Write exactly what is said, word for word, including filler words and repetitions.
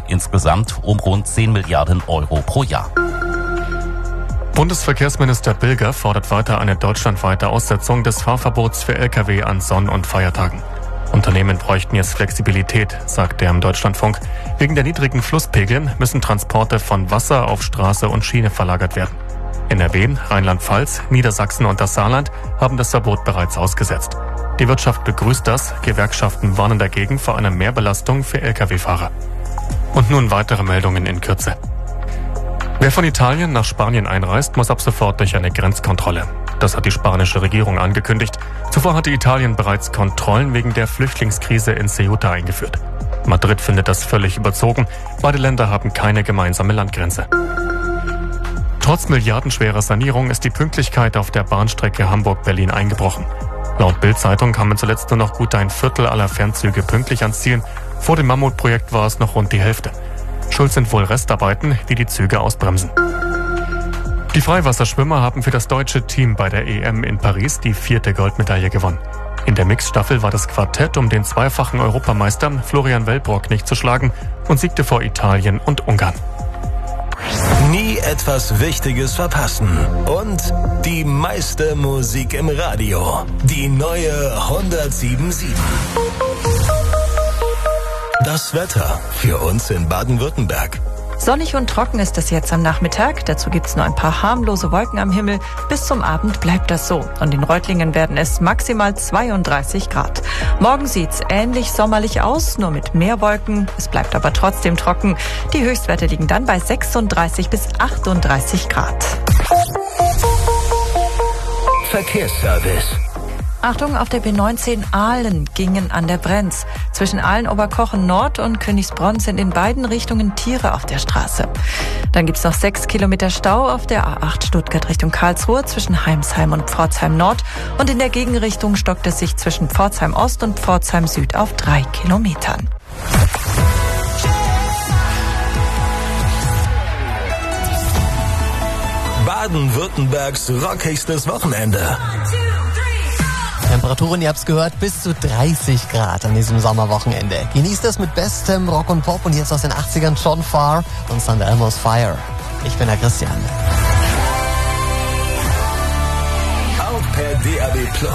insgesamt um rund zehn Milliarden Euro pro Jahr. Bundesverkehrsminister Bilger fordert weiter eine deutschlandweite Aussetzung des Fahrverbots für L K W an Sonn- und Feiertagen. Unternehmen bräuchten jetzt Flexibilität, sagt er im Deutschlandfunk. Wegen der niedrigen Flusspegel müssen Transporte von Wasser auf Straße und Schiene verlagert werden. N R W, Rheinland-Pfalz, Niedersachsen und das Saarland haben das Verbot bereits ausgesetzt. Die Wirtschaft begrüßt das, Gewerkschaften warnen dagegen vor einer Mehrbelastung für L K W-Fahrer. Und nun weitere Meldungen in Kürze. Wer von Italien nach Spanien einreist, muss ab sofort durch eine Grenzkontrolle. Das hat die spanische Regierung angekündigt. Zuvor hatte Italien bereits Kontrollen wegen der Flüchtlingskrise in Ceuta eingeführt. Madrid findet das völlig überzogen. Beide Länder haben keine gemeinsame Landgrenze. Trotz milliardenschwerer Sanierung ist die Pünktlichkeit auf der Bahnstrecke Hamburg-Berlin eingebrochen. Laut Bild-Zeitung kamen zuletzt nur noch gut ein Viertel aller Fernzüge pünktlich ans Ziel. Vor dem Mammutprojekt war es noch rund die Hälfte. Schuld sind wohl Restarbeiten, die die Züge ausbremsen. Die Freiwasserschwimmer haben für das deutsche Team bei der E M in Paris die vierte Goldmedaille gewonnen. In der Mixstaffel war das Quartett um den zweifachen Europameister Florian Wellbrock nicht zu schlagen und siegte vor Italien und Ungarn. Nie etwas Wichtiges verpassen. Und die meiste Musik im Radio. Die neue hundertsieben Komma sieben. Das Wetter für uns in Baden-Württemberg. Sonnig und trocken ist es jetzt am Nachmittag. Dazu gibt's nur ein paar harmlose Wolken am Himmel. Bis zum Abend bleibt das so. Und in Reutlingen werden es maximal zweiunddreißig Grad. Morgen sieht's ähnlich sommerlich aus, nur mit mehr Wolken. Es bleibt aber trotzdem trocken. Die Höchstwerte liegen dann bei sechsunddreißig bis achtunddreißig Grad. Verkehrsservice. Achtung, auf der B neunzehn Aalen gingen an der Brenz. Zwischen Aalen-Oberkochen Nord und Königsbronn sind in beiden Richtungen Tiere auf der Straße. Dann gibt's noch sechs Kilometer Stau auf der A acht Stuttgart Richtung Karlsruhe zwischen Heimsheim und Pforzheim Nord. Und in der Gegenrichtung stockt es sich zwischen Pforzheim Ost und Pforzheim Süd auf drei Kilometern. Baden-Württembergs rockigstes Wochenende. Temperaturen, ihr habt's gehört, bis zu dreißig Grad an diesem Sommerwochenende. Genießt es mit bestem Rock und Pop und jetzt aus den achtzigern John Farr und Saint Elmo's Fire. Ich bin der Christian. Auch per D A B Plus.